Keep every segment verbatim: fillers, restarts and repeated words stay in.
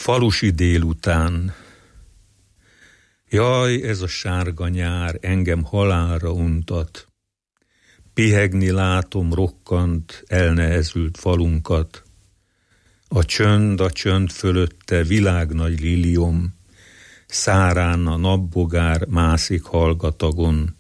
Falusi délután. Jaj, ez a sárga nyár engem halálra untat. Pihegni látom rokkant, elnehezült falunkat. A csönd, a csönd fölötte világnagy liliom, szárán a napbogár mászik hallgatagon.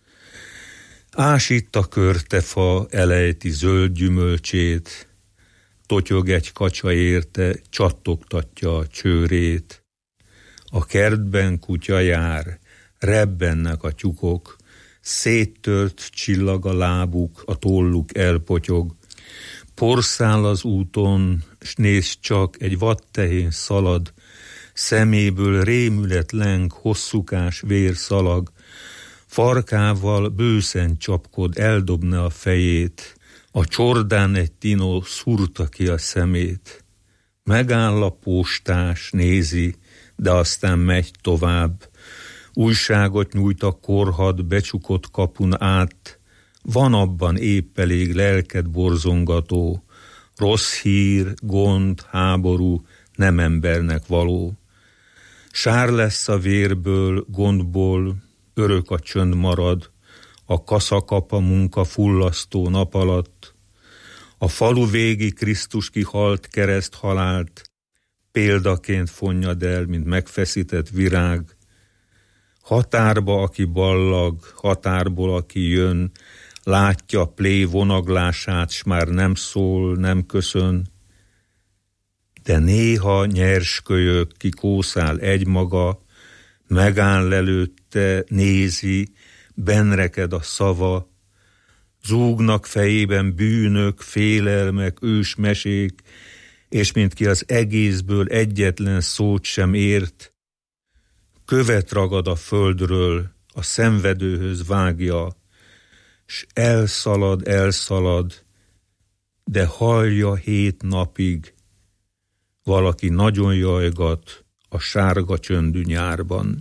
Ásít a körtefa, elejti zöld gyümölcsét, totyog egy kacsa érte, csattogtatja a csőrét. A kertben kutya jár, rebbennek a tyúkok, széttört csillag a lábuk, a tolluk elpotyog. Porszál az úton, s nézd csak, egy vaddtehén szalad, szeméből rémület leng, hosszúkás vérszalag, farkával bőszen csapkod, eldobna a fejét, a csordán egy tinó szúrta ki a szemét. Megáll a postás, nézi, de aztán megy tovább. Újságot nyújt a korhad becsukott kapun át, van abban épp elég lelked borzongató, rossz hír, gond, háború, nem embernek való. Sár lesz a vérből, gondból, örök a csönd marad, a kaszakapa munka fullasztó nap alatt. A falu végi Krisztus kihalt kereszt halált, példaként fonnyad el, mint megfeszített virág. Határba, aki ballag, határból, aki jön, látja plé vonaglását, s már nem szól, nem köszön. De néha nyers kölyök, ki kószál egymaga, megáll előtte, nézi, benreked a szava, zúgnak fejében bűnök, félelmek, ős mesék, és mint ki az egészből egyetlen szót sem ért, követ ragad a földről, a szenvedőhöz vágja, s elszalad, elszalad, de hallja hét napig, valaki nagyon jajgat a sárga csöndű nyárban.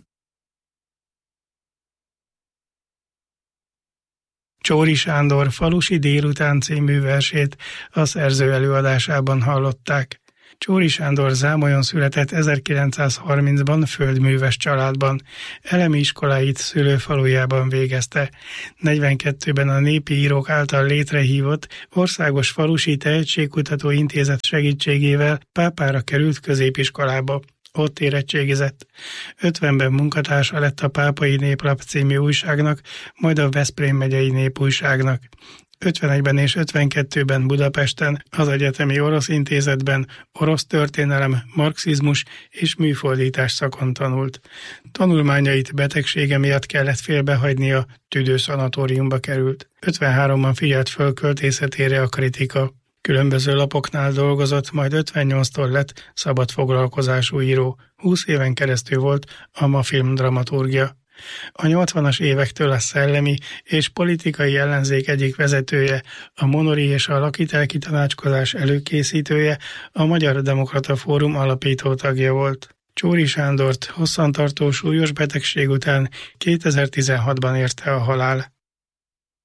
Csóri Sándor Falusi délután című versét a szerző előadásában hallották. Csóri Sándor Zámolyon született ezerkilencszázharmincban földműves családban. Elemi iskoláit szülőfalujában végezte. negyvenkettőben a Népi Írók által létrehívott Országos Falusi Tehetségkutató Intézet segítségével pápára került középiskolába. Ott érettségizett. ötvenben munkatársa lett a Pápai Néplap című újságnak, majd a Veszprém megyei népújságnak. ötvenegyben és ötvenkettőben Budapesten az Egyetemi Orosz Intézetben orosz történelem, marxizmus és műfordítás szakon tanult. Tanulmányait betegsége miatt kellett félbehagynia, tüdőszanatóriumba került. ötvenháromban figyelt föl költészetére a kritika. Különböző lapoknál dolgozott, majd ötvennyolctól lett szabadfoglalkozású író. húsz éven keresztül volt a Mafilm dramaturgia. A nyolcvanas évektől a szellemi és politikai ellenzék egyik vezetője, a Monori és a lakitelki tanácskozás előkészítője, a Magyar Demokrata Fórum alapító tagja volt. Csóri Sándort hosszantartó súlyos betegség után kétezer-tizenhatban érte a halál.